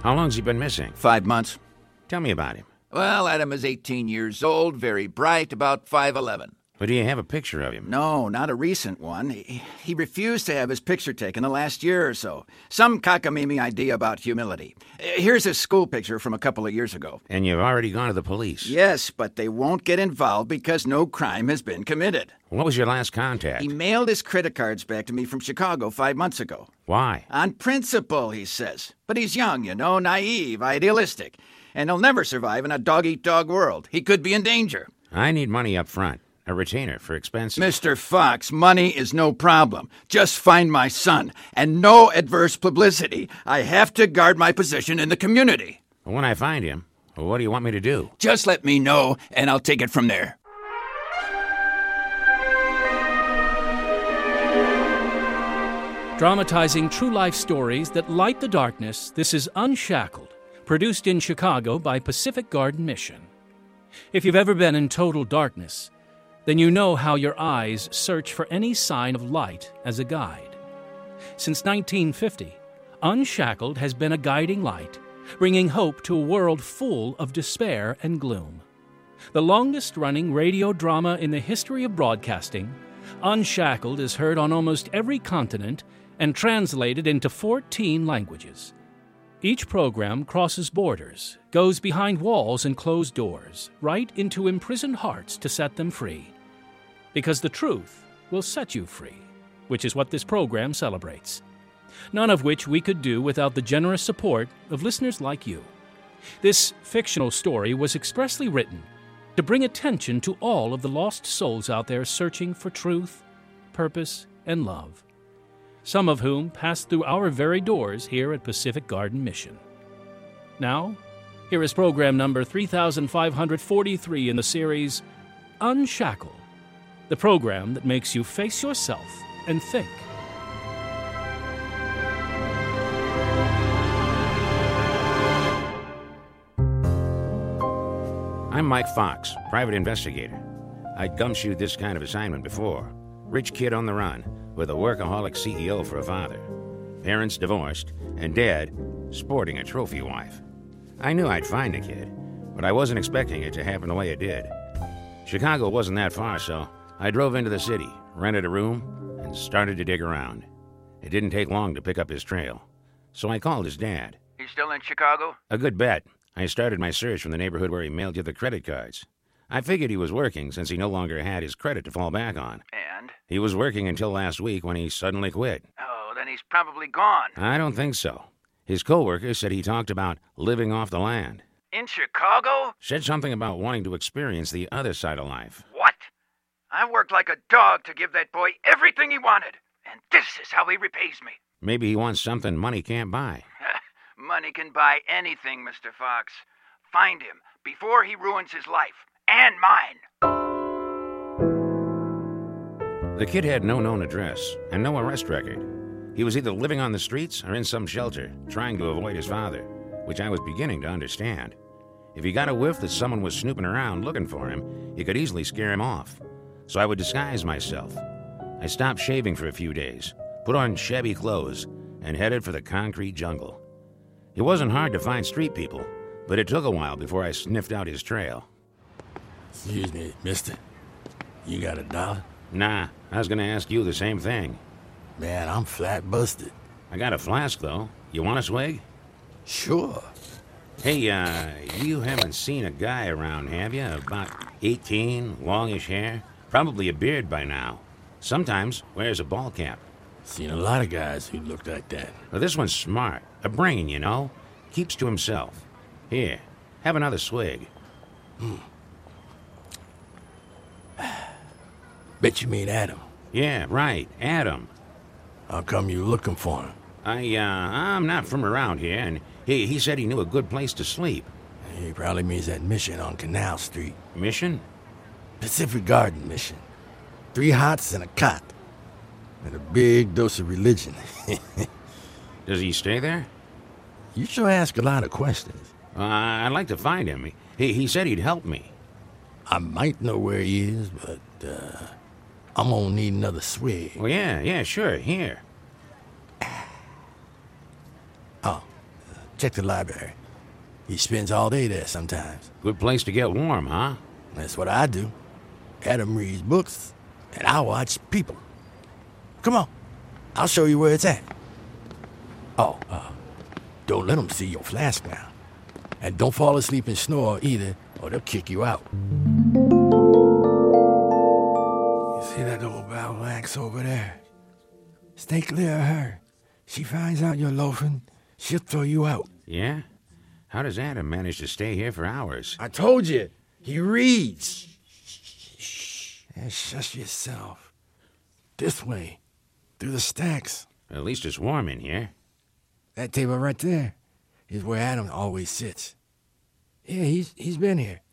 How long's he been missing? 5 months. Tell me about him. Well, Adam is 18 years old, very bright, about 5'11". But do you have a picture of him? No, not a recent one. He refused to have his picture taken the last year or so. Some cockamamie idea about humility. Here's his school picture from a couple of years ago. And you've already gone to the police? Yes, but they won't get involved because no crime has been committed. What was your last contact? He mailed his credit cards back to me from Chicago 5 months ago. Why? On principle, he says. But he's young, naive, idealistic. And he'll never survive in a dog-eat-dog world. He could be in danger. I need money up front. A retainer for expenses. Mr. Fox, money is no problem. Just find my son, and no adverse publicity. I have to guard my position in the community. When I find him, what do you want me to do? Just let me know, and I'll take it from there. Dramatizing true-life stories that light the darkness, this is Unshackled, produced in Chicago by Pacific Garden Mission. If you've ever been in total darkness, then you know how your eyes search for any sign of light as a guide. Since 1950, Unshackled has been a guiding light, bringing hope to a world full of despair and gloom. The longest-running radio drama in the history of broadcasting, Unshackled is heard on almost every continent and translated into 14 languages. Each program crosses borders, goes behind walls and closed doors, right into imprisoned hearts to set them free. Because the truth will set you free, which is what this program celebrates. None of which we could do without the generous support of listeners like you. This fictional story was expressly written to bring attention to all of the lost souls out there searching for truth, purpose, and love. Some of whom passed through our very doors here at Pacific Garden Mission. Now, here is program number 3543 in the series, Unshackled, the program that makes you face yourself and think. I'm Mike Fox, private investigator. I'd gumshoed this kind of assignment before. Rich kid on the run, with a workaholic CEO for a father. Parents divorced, and Dad sporting a trophy wife. I knew I'd find the kid, but I wasn't expecting it to happen the way it did. Chicago wasn't that far, so I drove into the city, rented a room, and started to dig around. It didn't take long to pick up his trail, so I called his dad. He's still in Chicago? A good bet. I started my search from the neighborhood where he mailed you the credit cards. I figured he was working since he no longer had his credit to fall back on. And? He was working until last week when he suddenly quit. Oh, then he's probably gone. I don't think so. His co-worker said he talked about living off the land. In Chicago? Said something about wanting to experience the other side of life. What? I worked like a dog to give that boy everything he wanted, and this is how he repays me. Maybe he wants something money can't buy. Money can buy anything, Mr. Fox. Find him before he ruins his life. And mine. The kid had no known address and no arrest record. He was either living on the streets or in some shelter, trying to avoid his father, which I was beginning to understand. If he got a whiff that someone was snooping around looking for him, he could easily scare him off. So I would disguise myself. I stopped shaving for a few days, put on shabby clothes, and headed for the concrete jungle. It wasn't hard to find street people, but it took a while before I sniffed out his trail. Excuse me, mister. You got $1? Nah, I was gonna ask you the same thing. Man, I'm flat busted. I got a flask, though. You want a swig? Sure. Hey, you haven't seen a guy around, have you? About 18, longish hair, probably a beard by now. Sometimes wears a ball cap. Seen a lot of guys who look like that. Well, this one's smart. A brain, Keeps to himself. Here, have another swig. Bet you mean Adam. Yeah, right, Adam. How come you looking for him? I'm not from around here, and he said he knew a good place to sleep. He probably means that mission on Canal Street. Mission? Pacific Garden Mission. 3 hots and a cot. And a big dose of religion. Does he stay there? You sure ask a lot of questions. I'd like to find him. He said he'd help me. I might know where he is, but, I'm gonna need another swig. Well, yeah, sure, here. Oh, Check the library. He spends all day there sometimes. Good place to get warm, huh? That's what I do. Adam reads books, and I watch people. Come on, I'll show you where it's at. Oh, don't let them see your flask now. And don't fall asleep and snore either, or they'll kick you out. You see that old battle axe over there? Stay clear of her. She finds out you're loafing, she'll throw you out. Yeah? How does Adam manage to stay here for hours? I told you, he reads. Shh. And shush yourself. This way, through the stacks. At least it's warm in here. That table right there is where Adam always sits. Yeah, he's been here.